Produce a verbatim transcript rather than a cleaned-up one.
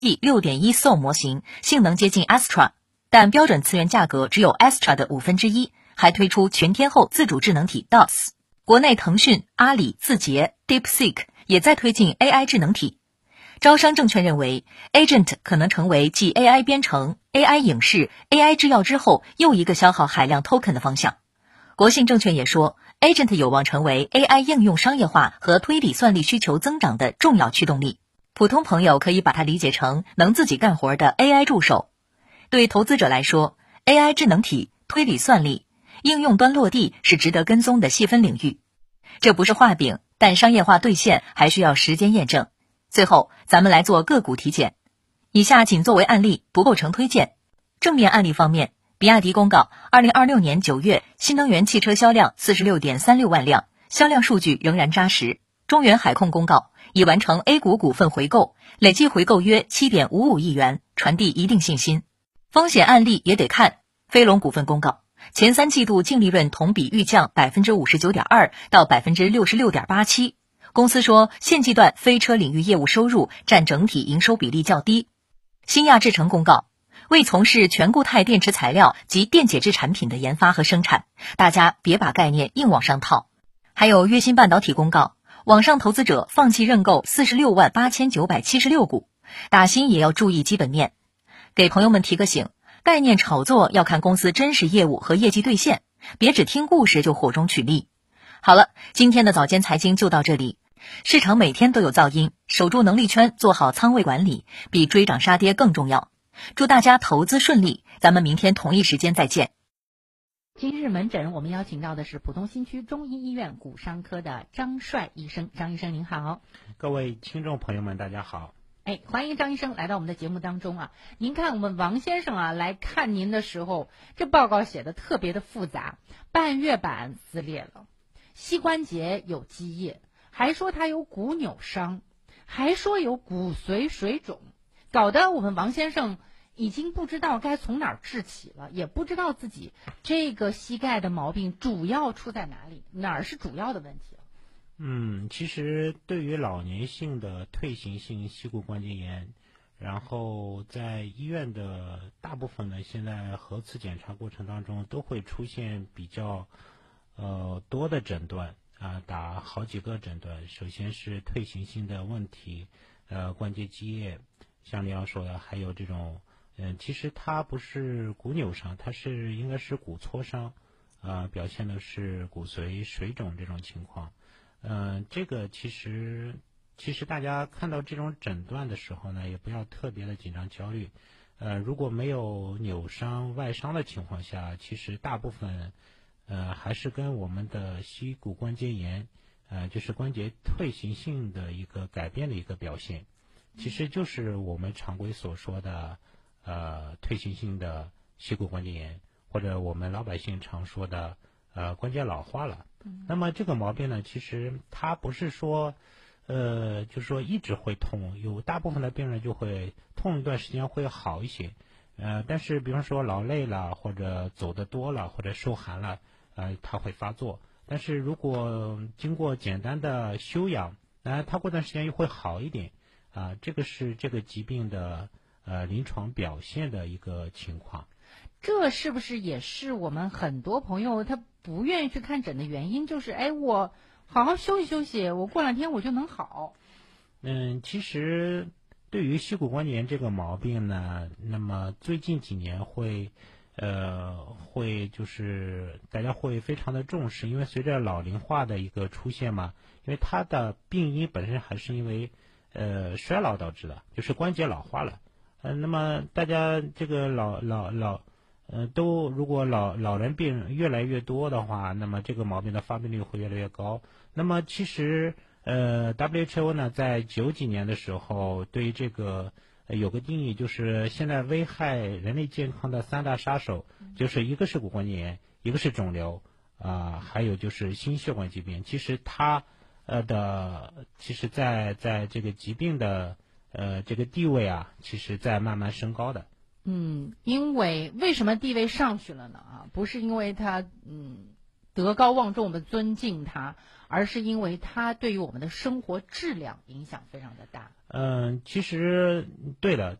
G 六点一 S O 模型，性能接近 Astra， 但标准次元价格只有 Astra 的五分之一，还推出全天候自主智能体 D O S。国内腾讯、阿里、字节、DeepSeek 也在推进 A I 智能体。招商证券认为 Agent 可能成为继 A I 编程、A I 影视、A I 制药之后又一个消耗海量 token 的方向。国信证券也说 Agent 有望成为 A I 应用商业化和推理算力需求增长的重要驱动力。普通朋友可以把它理解成能自己干活的 A I 助手。对投资者来说， A I 智能体、推理算力、应用端落地是值得跟踪的细分领域。这不是画饼，但商业化兑现还需要时间验证。最后，咱们来做个股体检，以下仅作为案例，不构成推荐。正面案例方面，比亚迪公告二零二六年九月新能源汽车销量 四十六点三六万辆，销量数据仍然扎实。中原海控公告已完成 A 股股份回购，累计回购约 七点五五亿元，传递一定信心。风险案例也得看，飞龙股份公告前三季度净利润同比预降 百分之五十九点二 到 百分之六十六点八七， 公司说现阶段非车领域业务收入占整体营收比例较低。新亚智诚公告未从事全固态电池材料及电解质产品的研发和生产，大家别把概念硬往上套。还有粤芯半导体公告网上投资者放弃认购四十六万八千九百七十六股，打新也要注意基本面。给朋友们提个醒，概念炒作要看公司真实业务和业绩兑现，别只听故事就火中取栗。好了，今天的早间财经就到这里。市场每天都有噪音，守住能力圈，做好仓位管理，比追涨杀跌更重要。祝大家投资顺利，咱们明天同一时间再见。 今日门诊，我们邀请到的是浦东新区中医医院骨伤科的张帅医生。张医生您好。 各位听众朋友们大家好。 哎，欢迎张医生来到我们的节目当中啊。您看我们王先生啊来看您的时候，这报告写的特别的复杂，半月板撕裂了，膝关节有积液，还说他有骨扭伤，还说有骨髓水肿，搞得我们王先生已经不知道该从哪儿治起了，也不知道自己这个膝盖的毛病主要出在哪里，哪儿是主要的问题。 嗯，其实对于老年性的退行性膝骨关节炎，然后在医院的大部分呢，现在核磁检查过程当中都会出现比较呃多的诊断啊，打好几个诊断。首先是退行性的问题，呃，关节积液，像你要说的，还有这种。嗯，其实它不是骨扭伤，它是应该是骨挫伤，啊、呃，表现的是骨髓水肿这种情况。嗯、呃，这个其实其实大家看到这种诊断的时候呢，也不要特别的紧张焦虑。呃，如果没有扭伤、外伤的情况下，其实大部分呃还是跟我们的膝骨关节炎，呃，就是关节退行性的一个改变的一个表现，其实就是我们常规所说的。呃，退行性的膝骨关节炎，或者我们老百姓常说的呃关节老化了。嗯、那么这个毛病呢，其实它不是说呃，就是说一直会痛，有大部分的病人就会痛一段时间会好一些。呃，但是比方说劳累了，或者走得多了，或者受寒了，呃，它会发作。但是如果经过简单的休养，那它过段时间又会好一点。啊、呃，这个是这个疾病的。呃，临床表现的一个情况， 这是不是也是我们很多朋友他不愿意去看诊的原因？就是哎，我好好休息休息，我过两天我就能好。 嗯，其实对于膝骨关节炎这个毛病呢，那么最近几年会，呃，会就是大家会非常的重视，因为随着老龄化的一个出现嘛，因为它的病因本身还是因为呃衰老导致的，就是关节老化了。呃，那么大家这个老老老，呃，都如果老老人病越来越多的话，那么这个毛病的发病率会越来越高。那么其实，呃 ，W H O 呢，在九几年的时候，对于这个、呃、有个定义，就是现在危害人类健康的三大杀手，就是一个是骨关节炎，一个是肿瘤，啊、呃，还有就是心血管疾病。其实它呃的，其实在在这个疾病的。呃，这个地位啊，其实在慢慢升高的。 嗯，因为为什么地位上去了呢？啊，不是因为他嗯德高望重，我们尊敬他， 而是因为它对于我们的生活质量影响非常的大。 嗯，其实对的，